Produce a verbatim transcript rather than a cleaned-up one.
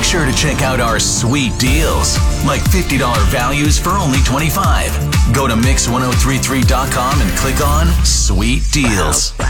sure to check out our sweet deals, like fifty dollar values for only twenty-five dollars. Go to mix ten thirty-three dot com and click on Sweet Deals.